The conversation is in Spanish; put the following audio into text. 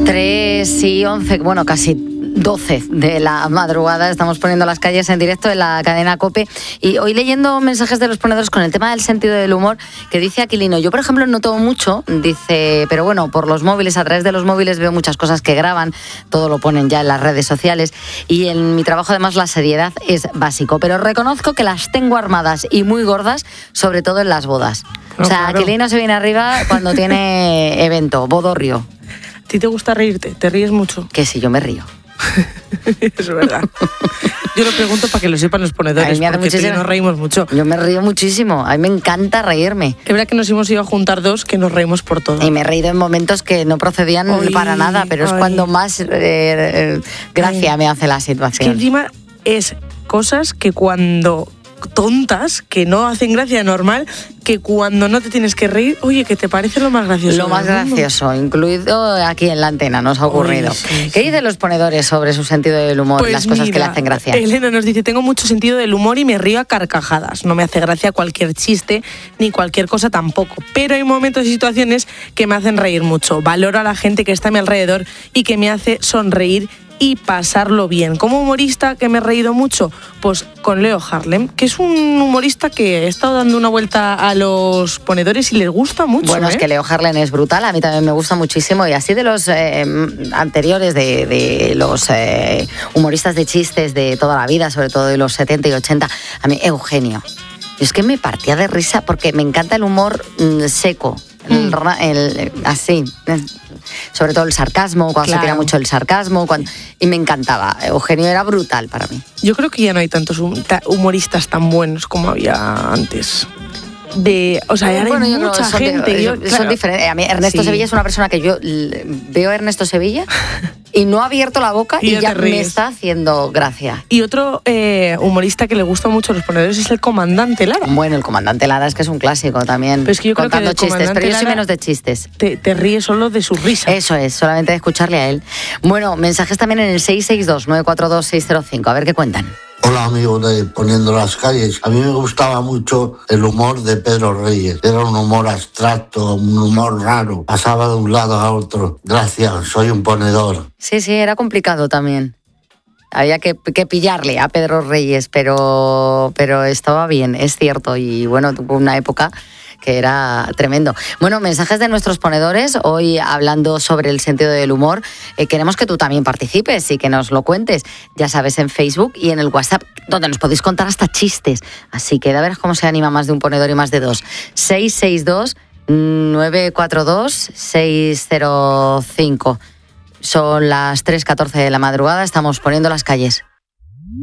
3:11, bueno, casi 12 de la madrugada, estamos poniendo las calles en directo en la cadena COPE y hoy leyendo mensajes de los ponedores con el tema del sentido del humor, que dice Aquilino, yo por ejemplo no tomo mucho, dice, pero bueno, por los móviles, a través de los móviles veo muchas cosas que graban, todo lo ponen ya en las redes sociales y en mi trabajo además la seriedad es básico, pero reconozco que las tengo armadas y muy gordas, sobre todo en las bodas. O sea, claro. Aquilino se viene arriba cuando tiene evento, bodorrio. ¿A ti te gusta reírte? ¿Te ríes mucho? Que sí, yo me río. Es verdad. Yo lo pregunto para que lo sepan los ponedores, porque tú y yo nos reímos mucho. Yo me río muchísimo, a mí me encanta reírme. Es verdad que nos hemos ido a juntar dos que nos reímos por todo. Y me he reído en momentos que no procedían para nada, pero es cuando más gracia me hace la situación. Es que encima es cosas que cuando tontas, que no hacen gracia normal, que cuando no te tienes que reír, oye, que te parece lo más gracioso. Lo más gracioso, incluido aquí en la antena, nos ha ocurrido. Sí. ¿Qué dicen los ponedores sobre su sentido del humor, pues las cosas que le hacen gracia? Elena nos dice, tengo mucho sentido del humor y me río a carcajadas. No me hace gracia cualquier chiste, ni cualquier cosa tampoco. Pero hay momentos y situaciones que me hacen reír mucho. Valoro a la gente que está a mi alrededor y que me hace sonreír y pasarlo bien. Como humorista que me he reído mucho, pues con Leo Harlem, que es un humorista que he estado dando una vuelta a los ponedores y les gusta mucho. Bueno, es que Leo Harlem es brutal, a mí también me gusta muchísimo y así de los anteriores, de los humoristas de chistes de toda la vida, sobre todo de los 70 y 80, a mí Eugenio. Y es que me partía de risa porque me encanta el humor seco, así, sobre todo el sarcasmo, cuando se tira mucho el sarcasmo, y me encantaba. Eugenio era brutal para mí. Yo creo que ya no hay tantos humoristas tan buenos como había antes. O sea, ahora hay mucha gente. Son diferentes. A mí Ernesto Sevilla es una persona que yo veo a Ernesto Sevilla y no ha abierto la boca y ya me está haciendo gracia. Y otro humorista que le gusta mucho a los ponedores es el Comandante Lara. Bueno, el Comandante Lara es que es un clásico también. Pero es que yo contando creo que chistes, pero yo soy menos de chistes. Te ríes solo de su risa. Eso es, solamente de escucarle a él. Bueno, mensajes también en el 662-942-605. A ver qué cuentan. Hola amigos de Poniendo las Calles. A mí me gustaba mucho el humor de Pedro Reyes. Era un humor abstracto, un humor raro. Pasaba de un lado a otro. Gracias, soy un ponedor. Sí, era complicado también. Había que pillarle a Pedro Reyes, pero estaba bien, es cierto. Y bueno, tuvo una época que era tremendo. Bueno, mensajes de nuestros ponedores, hoy hablando sobre el sentido del humor. Queremos que tú también participes y que nos lo cuentes, ya sabes, en Facebook y en el WhatsApp, donde nos podéis contar hasta chistes. Así que a ver cómo se anima más de un ponedor y más de dos. 662-942-605. Son las 3:14 de la madrugada, estamos poniendo las calles.